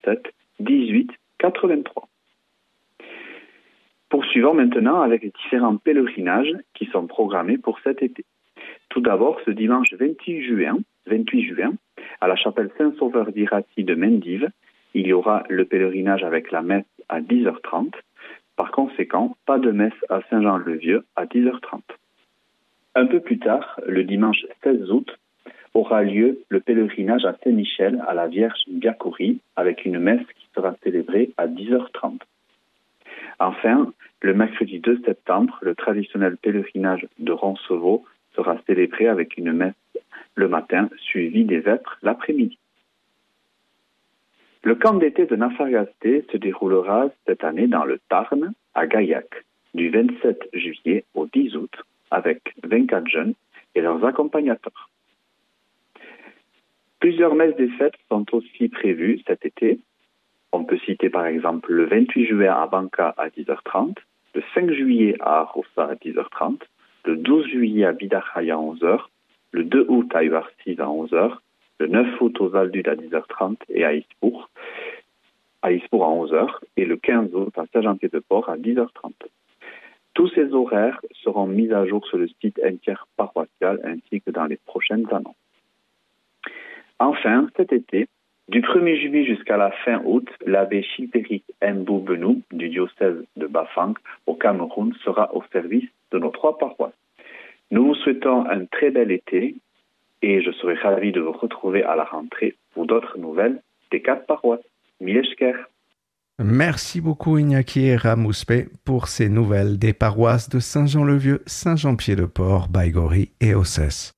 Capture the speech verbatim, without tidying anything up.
sept dix-huit quatre-vingt-trois. Poursuivons maintenant avec les différents pèlerinages qui sont programmés pour cet été. Tout d'abord, ce dimanche vingt-huit juin, vingt-huit juin, à la chapelle Saint-Sauveur d'Iraty de Mendives, il y aura le pèlerinage avec la messe à dix heures trente. Par conséquent, pas de messe à Saint-Jean-le-Vieux à dix heures trente. Un peu plus tard, le dimanche seize août, aura lieu le pèlerinage à Saint-Michel à la Vierge Biacouri avec une messe qui sera célébrée à dix heures trente. Enfin, le mercredi deux septembre, le traditionnel pèlerinage de Roncevaux sera célébré avec une messe le matin, suivie des vêpres l'après-midi. Le camp d'été de Nafargasté se déroulera cette année dans le Tarn, à Gaillac, du vingt-sept juillet au dix août, avec vingt-quatre jeunes et leurs accompagnateurs. Plusieurs messes des fêtes sont aussi prévues cet été. On peut citer par exemple le vingt-huit juillet à Banca à dix heures trente, le cinq juillet à Arossa à dix heures trente, le douze juillet à Bidachaya à onze heures, le deux août à Uarsis à onze heures, le neuf août aux Aldud à dix heures trente et à Isbourg, à Isbourg à onze heures, et le quinze août à Saint-Jean-Pied-de-Port à dix heures trente. Tous ces horaires seront mis à jour sur le site interparoissial ainsi que dans les prochaines annonces. Enfin, cet été, du premier juillet jusqu'à la fin août, l'abbé Chilpéric Mbou Benou du diocèse de Bafang au Cameroun sera au service de nos trois paroisses. Nous vous souhaitons un très bel été et je serai ravi de vous retrouver à la rentrée pour d'autres nouvelles des quatre paroisses. Mileshker. Merci beaucoup Iñaki Ramouspe pour ces nouvelles des paroisses de Saint-Jean-le-Vieux, Saint-Jean-Pied-de-Port, Baïgori et Ossès.